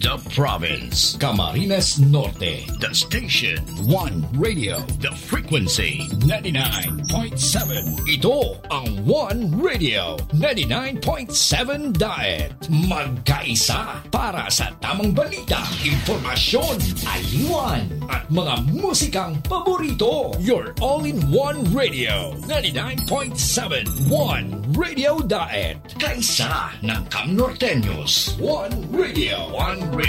The province. Camarines Norte. The station. One Radio. The frequency. 99.7. Ito ang One Radio. 99.7 Diet. Magkaisa para sa tamang balita, impormasyon, aliwan, at mga musikang paborito. Your all-in-one radio. 99.7 One Radio Diet. Kaisa ng Cam Norteños. One Radio. One